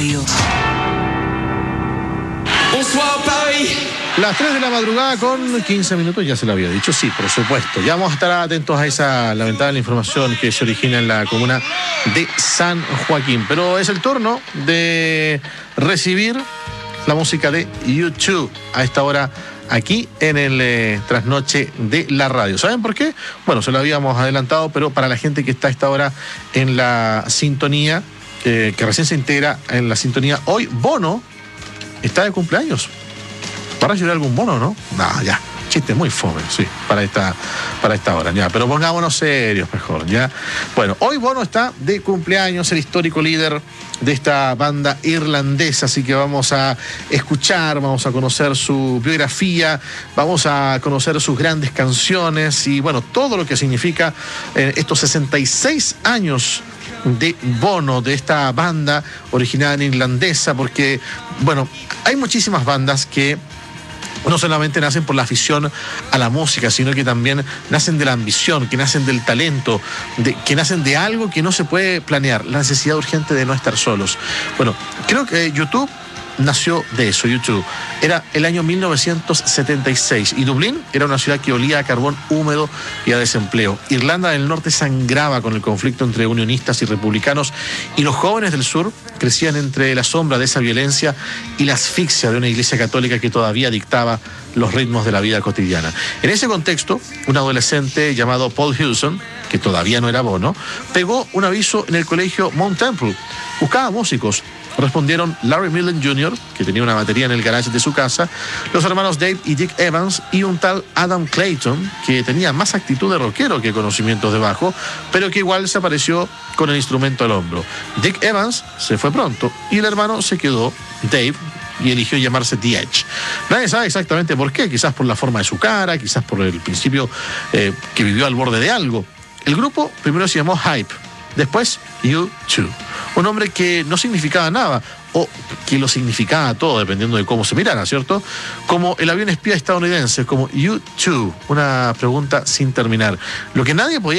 radio. Las 3 de la madrugada con 15 minutos, ya se lo había dicho, sí, por supuesto. Ya vamos a estar atentos a esa lamentable información que se origina en la comuna de San Joaquín. Pero es el turno de recibir la música de YouTube a esta hora aquí en el trasnoche de la radio. ¿Saben por qué? Bueno, se lo habíamos adelantado, pero para la gente que está a esta hora en la sintonía, que recién se integra en la sintonía, hoy Bono está de cumpleaños. ¿Va a recibir algún bono, no? No, ya. Chiste muy fome, sí, para esta hora, ya. Pero pongámonos serios mejor, ya. Bueno, hoy Bono está de cumpleaños, el histórico líder de esta banda irlandesa, así que vamos a escuchar, vamos a conocer su biografía, vamos a conocer sus grandes canciones y, bueno, todo lo que significa estos 66 años de Bono, de esta banda originada en irlandesa, porque, bueno, hay muchísimas bandas que no solamente nacen por la afición a la música, sino que también nacen de la ambición, que nacen del talento, que nacen de algo que no se puede planear, la necesidad urgente de no estar solos. Bueno, creo que YouTube nació de eso. YouTube era el año 1976 y Dublín era una ciudad que olía a carbón húmedo y a desempleo. Irlanda del Norte sangraba con el conflicto entre unionistas y republicanos y los jóvenes del sur crecían entre la sombra de esa violencia y la asfixia de una iglesia católica que todavía dictaba los ritmos de la vida cotidiana. En ese contexto, un adolescente llamado Paul Hewson, que todavía no era Bono, pegó un aviso en el colegio Mount Temple. Buscaba músicos. Respondieron Larry Millen Jr., que tenía una batería en el garage de su casa, los hermanos Dave y Dick Evans y un tal Adam Clayton, que tenía más actitud de rockero que conocimientos de bajo, pero que igual se apareció con el instrumento al hombro. Dick Evans se fue pronto y el hermano se quedó, Dave, y eligió llamarse The Edge. Nadie sabe exactamente por qué, quizás por la forma de su cara, quizás por el principio que vivió al borde de algo. El grupo primero se llamó Hype, después U2. Un nombre que no significaba nada, o que lo significaba todo, dependiendo de cómo se mirara, ¿cierto? Como el avión espía estadounidense, como U2, una pregunta sin terminar. Lo que nadie podía